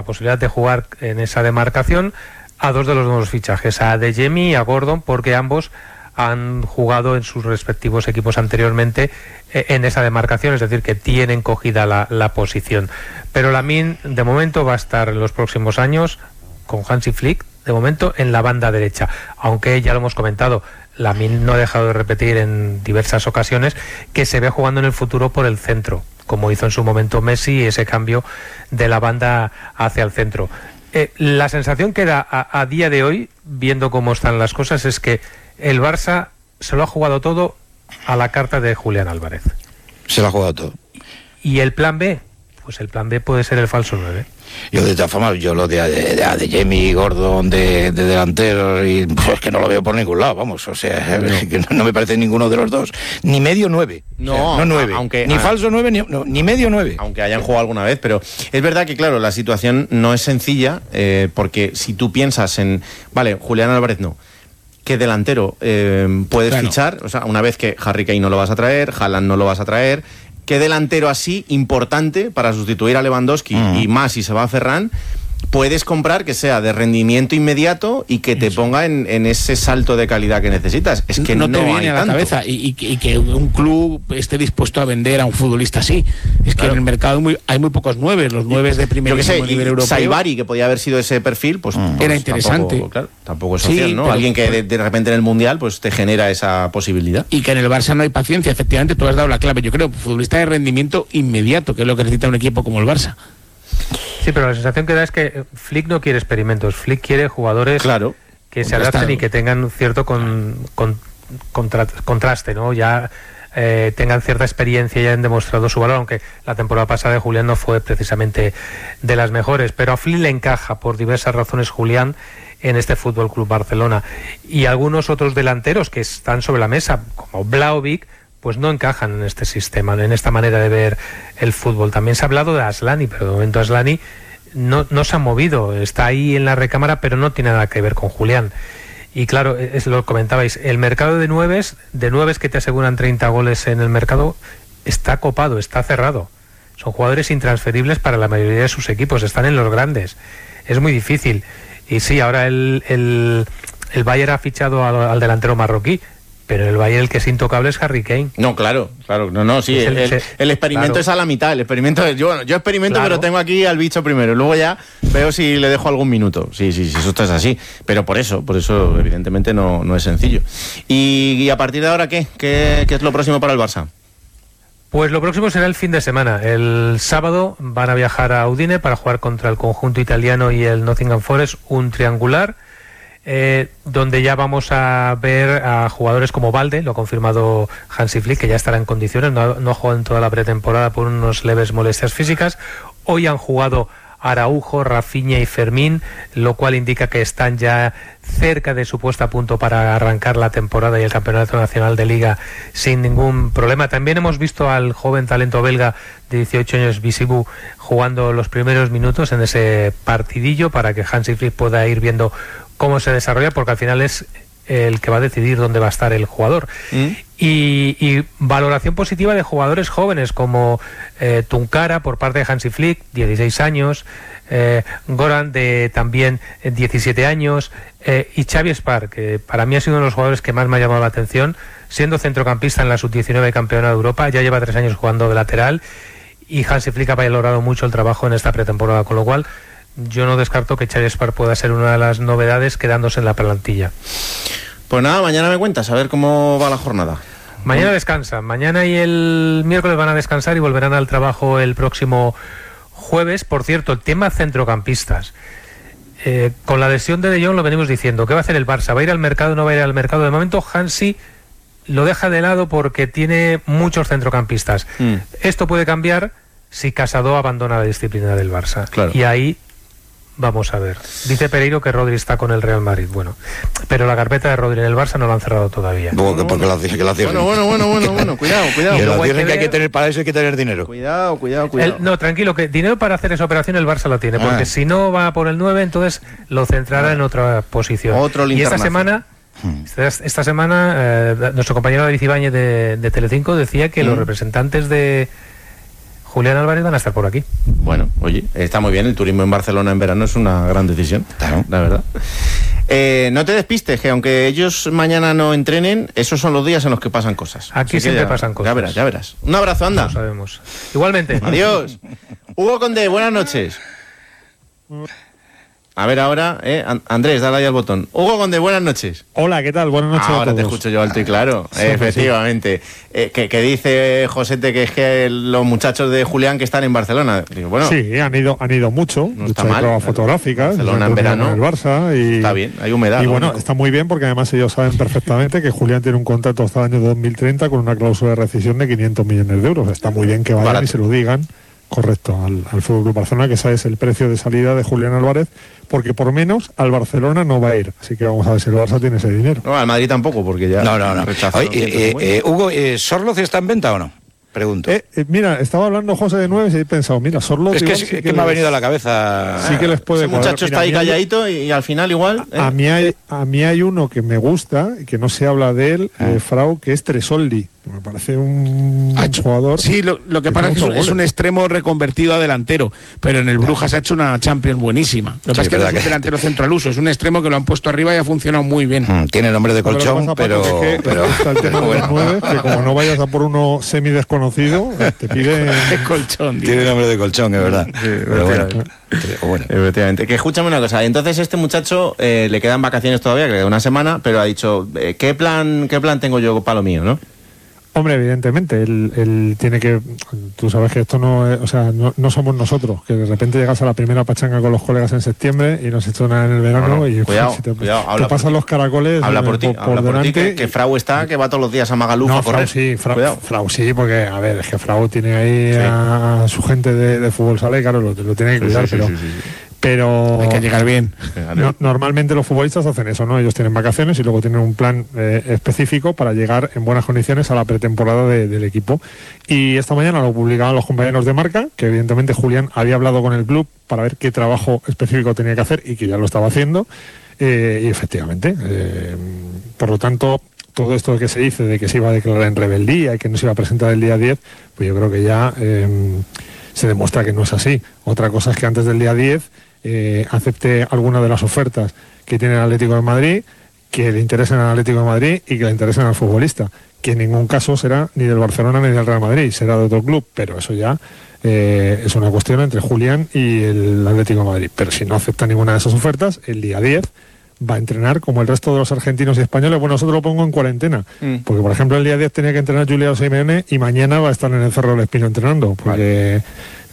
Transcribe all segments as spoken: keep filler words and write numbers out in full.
posibilidad de jugar en esa demarcación a dos de los nuevos fichajes, a Adeyemi y a Gordon, porque ambos han jugado en sus respectivos equipos anteriormente eh, en esa demarcación, es decir, que tienen cogida la, la posición. Pero Lamine, de momento, va a estar en los próximos años con Hansi Flick, de momento, en la banda derecha. Aunque, ya lo hemos comentado, Lamine no ha dejado de repetir en diversas ocasiones que se ve jugando en el futuro por el centro, como hizo en su momento Messi, ese cambio de la banda hacia el centro. Eh, la sensación que da a, a día de hoy, viendo cómo están las cosas, es que el Barça se lo ha jugado todo a la carta de Julián Álvarez. Se lo ha jugado todo. ¿Y el plan B? Pues el plan B puede ser el falso nueve. Yo de todas formas, yo lo de, de, de, de Jamie Gordon de, de delantero, y pues es que no lo veo por ningún lado, vamos, o sea, no, es que no, no me parece ninguno de los dos, ni medio nueve, no, o sea, no nueve, aunque, ni a, falso nueve, ni, no, ni medio nueve. Aunque hayan jugado alguna vez, pero es verdad que, claro, la situación no es sencilla, eh, porque si tú piensas en, vale, Julián Álvarez no, ¿qué delantero eh, puedes claro. fichar? O sea, una vez que Harry Kane no lo vas a traer, Haaland no lo vas a traer, ¿qué delantero así importante para sustituir a Lewandowski mm. y más si se va a Ferran puedes comprar que sea de rendimiento inmediato y que te Eso. ponga en, en ese salto de calidad que necesitas? Es que no, no te no viene hay a la tanto. cabeza y, y, y que un club esté dispuesto a vender a un futbolista así. Es que claro. en el mercado hay muy, hay muy pocos nueves, los nueves de primer nivel europeo. Saibari, que podía haber sido ese perfil, pues, mm. pues era interesante. Tampoco, claro, tampoco es opción, sí, ¿no? pero, Alguien que de, de repente en el Mundial pues te genera esa posibilidad. Y que en el Barça no hay paciencia, efectivamente, tú has dado la clave. Yo creo, futbolista de rendimiento inmediato, que es lo que necesita un equipo como el Barça. Sí, pero la sensación que da es que Flick no quiere experimentos. Flick quiere jugadores claro, que se adapten y que tengan cierto con, con, contra, contraste, ¿no? Ya eh, tengan cierta experiencia y hayan demostrado su valor, aunque la temporada pasada de Julián no fue precisamente de las mejores. Pero a Flick le encaja, por diversas razones, Julián en este Fútbol Club Barcelona. Y algunos otros delanteros que están sobre la mesa, como Vlahovic, pues no encajan en este sistema, en esta manera de ver el fútbol. También se ha hablado de Aslani, pero de momento Aslani no, no se ha movido, está ahí en la recámara, pero no tiene nada que ver con Julián. Y claro, es lo que comentabais, el mercado de nueves, de nueves que te aseguran treinta goles en el mercado, está copado, está cerrado. Son jugadores intransferibles para la mayoría de sus equipos, están en los grandes. Es muy difícil. Y sí, ahora el, el, el Bayern ha fichado al, al delantero marroquí, pero el Bayern el que es intocable es Harry Kane. No, claro, claro, no, no, sí, el, el, el experimento claro. es a la mitad, el experimento es, yo, bueno, yo experimento, claro. pero tengo aquí al bicho primero, luego ya veo si le dejo algún minuto, sí, sí, sí, eso está así, pero por eso, por eso evidentemente no, no es sencillo. Y, y a partir de ahora, ¿qué? ¿qué? ¿Qué es lo próximo para el Barça? Pues lo próximo será el fin de semana. El sábado van a viajar a Udine para jugar contra el conjunto italiano y el Nottingham Forest, un triangular, Eh, donde ya vamos a ver a jugadores como Balde, lo ha confirmado Hansi Flick, que ya estará en condiciones, no, no ha jugado en toda la pretemporada por unos leves molestias físicas. Hoy han jugado Araujo, Rafinha y Fermín, lo cual indica que están ya cerca de su puesta a punto para arrancar la temporada y el Campeonato Nacional de Liga sin ningún problema. También hemos visto al joven talento belga de dieciocho años, Bisibu, jugando los primeros minutos en ese partidillo para que Hansi Flick pueda ir viendo cómo se desarrolla, porque al final es el que va a decidir dónde va a estar el jugador. ¿Mm? Y, y valoración positiva de jugadores jóvenes como eh, Tunkara por parte de Hansi Flick, dieciséis años, eh, Goran de también diecisiete años, eh, y Xavi Espar, que para mí ha sido uno de los jugadores que más me ha llamado la atención, siendo centrocampista en la sub diecinueve campeona de Europa, ya lleva tres años jugando de lateral, y Hansi Flick ha valorado mucho el trabajo en esta pretemporada, con lo cual yo no descarto que Xavi Espar pueda ser una de las novedades quedándose en la plantilla. Pues nada, mañana me cuentas a ver cómo va la jornada. Mañana descansan, mañana y el miércoles van a descansar y volverán al trabajo el próximo jueves. Por cierto, el tema centrocampistas, eh, con la lesión de De Jong lo venimos diciendo, ¿qué va a hacer el Barça? ¿Va a ir al mercado o no va a ir al mercado? De momento Hansi lo deja de lado porque tiene muchos centrocampistas. Mm. Esto puede cambiar si Casado abandona la disciplina del Barça. Claro. Y ahí vamos a ver. Dice Pereiro que Rodri está con el Real Madrid. Bueno, pero la carpeta de Rodri en el Barça no la han cerrado todavía. Bueno, porque la, que la cierren. Bueno, bueno, bueno, bueno, bueno, cuidado, cuidado. Que la la cierren, que hay que tener para eso, hay que tener dinero. Cuidado, cuidado, cuidado. El, no, tranquilo, que dinero para hacer esa operación el Barça lo tiene, ah. porque si no va por el nueve, entonces lo centrará ah. en otra posición. Otro y esta semana, hmm. esta, esta semana, eh, nuestro compañero David Ibáñez de, de Telecinco decía que hmm. los representantes de Julián Álvarez van a estar por aquí. Bueno, oye, está muy bien, el turismo en Barcelona en verano es una gran decisión, claro, la verdad. Eh, no te despistes, que aunque ellos mañana no entrenen, esos son los días en los que pasan cosas. Aquí Así siempre ya, pasan cosas. Ya verás, ya verás. Un abrazo, anda. Lo sabemos. Igualmente. Adiós. Hugo Condé, buenas noches. A ver ahora, eh, Andrés, dale ahí al botón. Hugo Condé, buenas noches. Hola, ¿qué tal? Buenas noches Ahora a todos. te escucho yo alto y claro, Sí, efectivamente. sí. Eh, que, que dice Josete que es que los muchachos de Julián que están en Barcelona. Digo, bueno, sí, han ido, han ido mucho. No de está hecho, hay mal. pruebas fotográficas. Barcelona en se han verano. reunido con el Barça y, está bien, hay humedad. y ¿no? bueno, está muy bien porque además ellos saben perfectamente que Julián tiene un contrato hasta el año dos mil treinta con una cláusula de rescisión de quinientos millones de euros. Está muy bien que vayan Barato. y se lo digan. Correcto, al, al Fútbol Club Barcelona, que ese es el precio de salida de Julián Álvarez, porque por menos al Barcelona no va a ir. Así que vamos a ver si el Barça tiene ese dinero. No, al Madrid tampoco, porque ya. No, no, no. rechazaron Oye, eh, eh, Hugo, eh, ¿Sorloz está en venta o no? Pregunto. Eh, eh, mira, estaba hablando José de Nueves y he pensado, mira, Sorloth es que, igual es, sí que me ha les- venido a la cabeza. Sí que les puede Ese cuadrar. muchacho Mira, está ahí a mí hay- calladito y, y al final igual. eh. A mí, hay, a mí hay uno que me gusta, y que no se habla de él, Ah. eh, Frau, que es Tresoldi. Me parece un Ha hecho- jugador. Sí, lo, lo que que pasa es tiene que es un, muchos es un goles. extremo reconvertido a delantero, pero en el Brujas ha hecho una Champions buenísima. Lo que Sí, pasa es que no verdad es un que- delantero centro al uso, es un extremo que lo han puesto arriba y ha funcionado muy bien. Mm, Tiene nombre de Lo que colchón, pasa, pero. Paco, es que pero está el tema de bueno. los nueve, que como no vayas a por uno semi desconocido, te piden. Es colchón, tío. Tiene nombre de colchón, es verdad. Pero bueno, bueno. Efectivamente. Que escúchame una cosa. Entonces este muchacho eh, le quedan vacaciones todavía, que le queda una semana, pero ha dicho, eh, ¿qué plan, qué plan tengo yo para lo mío, no? Hombre, evidentemente, él, él tiene que. Tú sabes que esto no es. O sea, no, no somos nosotros, que de repente llegas a la primera pachanga con los colegas en septiembre y no has hecho nada en el verano No, no, y cuidado, si te, cuidado, te habla por pasan ti. los caracoles Habla eh, por ti, por, habla por ti, delante. que, que Frau está, que va todos los días a Magaluf No, a correr. Frau sí, Frau, Cuidado. Frau sí, porque, a ver, es que Frau tiene ahí Sí. a, su gente de, de fútbol sala y claro, lo, lo tiene que Sí, cuidar, sí, sí, pero, sí, sí, sí. pero Hay que llegar bien. no- normalmente los futbolistas hacen eso, ¿no? Ellos tienen vacaciones y luego tienen un plan eh, específico para llegar en buenas condiciones a la pretemporada de- del equipo. Y esta mañana lo publicaban los compañeros de Marca, que evidentemente Julián había hablado con el club para ver qué trabajo específico tenía que hacer y que ya lo estaba haciendo. Eh, y efectivamente, eh, por lo tanto, todo esto que se dice de que se iba a declarar en rebeldía y que no se iba a presentar el día diez, pues yo creo que ya eh, se demuestra que no es así. Otra cosa es que antes del día diez eh, acepte alguna de las ofertas que tiene el Atlético de Madrid, que le interesen al Atlético de Madrid y que le interesen al futbolista, que en ningún caso será ni del Barcelona ni del Real Madrid, será de otro club, pero eso ya eh, es una cuestión entre Julián y el Atlético de Madrid. Pero si no acepta ninguna de esas ofertas, el día diez va a entrenar como el resto de los argentinos y españoles. Bueno, eso te lo pongo en cuarentena, Mm. porque por ejemplo el día diez tenía que entrenar Julián Simeone y mañana va a estar en el Cerro del Espino entrenando, porque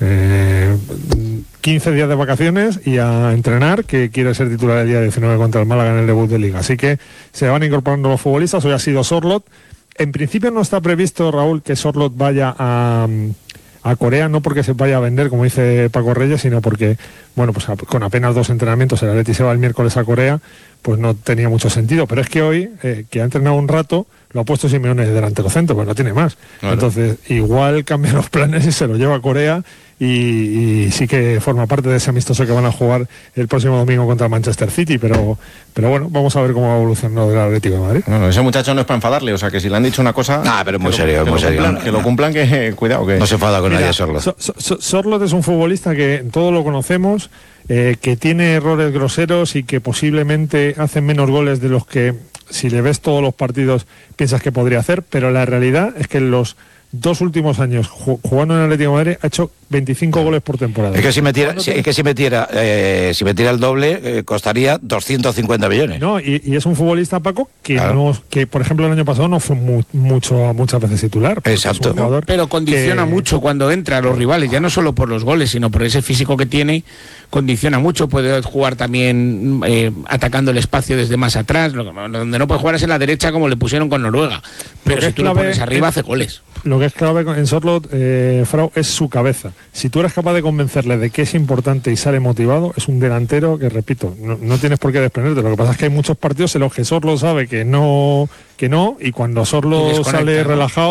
eh, quince días de vacaciones y a entrenar, que quiere ser titular el día diecinueve contra el Málaga en el debut de Liga. Así que se van incorporando los futbolistas. Hoy ha sido Sorloth. En principio no está previsto, Raúl, que Sorloth vaya a, a Corea, no porque se vaya a vender, como dice Paco Reyes, sino porque, bueno, pues a- con apenas dos entrenamientos, el Atleti se va el miércoles a Corea, pues no tenía mucho sentido. Pero es que hoy, eh, que ha entrenado un rato, lo ha puesto Simeone de delantero centro, pues no tiene más. Claro. Entonces, igual cambia los planes y se lo lleva a Corea y, y sí que forma parte de ese amistoso que van a jugar el próximo domingo contra el Manchester City, pero, pero bueno, vamos a ver cómo va evolucionando el Atlético de Madrid. No, no, ese muchacho no es para enfadarle, o sea, que si le han dicho una cosa... Ah, pero muy que lo- serio, que muy lo serio. cumplan, que lo cumplan, que cuidado, que... No se enfada con Mira, nadie, Sorloth. So- So- So- Sorloth es un futbolista que todos lo conocemos, eh, que tiene errores groseros y que posiblemente hace menos goles de los que, si le ves todos los partidos, piensas que podría hacer, pero la realidad es que en los dos últimos años ju- jugando en el Atlético de Madrid ha hecho veinticinco goles por temporada. Es que si metiera, Jugando si, es que si metiera, eh, si metiera el doble, eh, costaría doscientos cincuenta millones. No, y, y es un futbolista, Paco, que Claro. no, que por ejemplo el año pasado no fue mu- mucho muchas veces titular. porque Exacto. es un jugador Pero condiciona que- mucho cuando entra a los rivales, ya no solo por los goles, sino por ese físico que tiene, condiciona mucho. Puede jugar también eh, atacando el espacio desde más atrás. Lo, donde no puede jugar es en la derecha, como le pusieron con Noruega. Pero que si es tú lo clave pones arriba, es- hace goles. Lo que es clave con- en Sorloth, eh, Frau, es su cabeza. Si tú eres capaz de convencerle de que es importante y sale motivado, es un delantero que, repito, no, no tienes por qué desprenderte. Lo que pasa es que hay muchos partidos en los que Sorloth sabe que no, que no y cuando Y Sorloth desconecta, sale ¿no? relajado,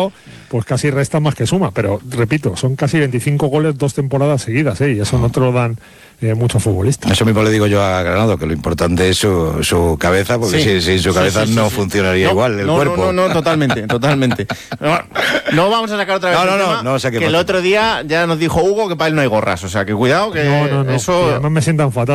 pues casi resta más que suma. Pero, repito, son casi veinticinco goles dos temporadas seguidas, ¿eh? Y eso no te lo dan eh, muchos futbolistas. Eso mismo le digo yo a Granado, que lo importante es su, su cabeza, porque Sí. sin sí, su cabeza Sí, sí, sí, no sí. funcionaría No, igual el no, cuerpo. No, no, no, totalmente, totalmente. No, no vamos a sacar otra vez No, no, el no, tema, no saquemos que el tema. otro día ya nos dijo Hugo que para él no hay gorras, o sea, que cuidado, que No, no, no. eso... Y además me sientan fatal.